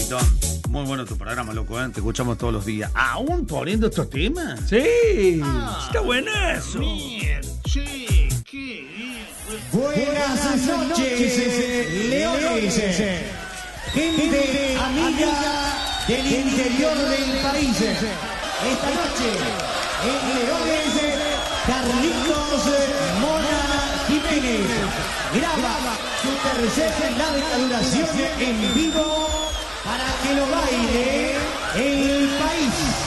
Pitón. Muy bueno tu programa, loco, ¿eh? Te escuchamos todos los días. ¿Aún poniendo estos temas? Sí, está buenazo. Sí, qué bien. Buenas noches, Leones. Gente amiga del interior del país. Esta noche, en Leones, Carlitos Mona Jiménez graba su tercera larga duración en vivo para que lo baile el país.